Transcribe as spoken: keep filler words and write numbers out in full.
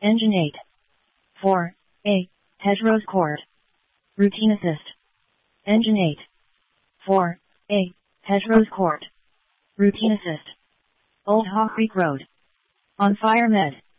Engine eight. four A. Hedgerows Court. Routine Assist. Engine eight. four A. Hedgerows Court. Routine Assist. Old Hawk Creek Road. On Fire Med.